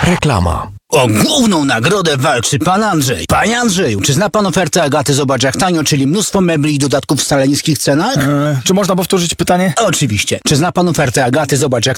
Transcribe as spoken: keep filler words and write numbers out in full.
Reklama. O główną nagrodę walczy pan Andrzej. Panie Andrzeju, czy zna pan ofertę Agaty Zobacz jak tanio, czyli mnóstwo mebli i dodatków w wcale niskich cenach? E, czy można powtórzyć pytanie? Oczywiście. Czy zna pan ofertę Agaty Zobacz jak